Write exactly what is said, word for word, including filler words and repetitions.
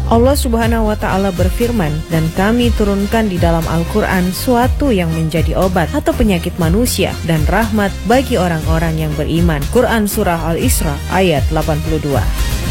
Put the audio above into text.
Allah Subhanahu wa Ta'ala berfirman, dan kami turunkan di dalam Al-Quran suatu yang menjadi obat atau penyakit manusia dan rahmat bagi orang-orang yang beriman. Quran Surah Al-Isra ayat delapan puluh dua.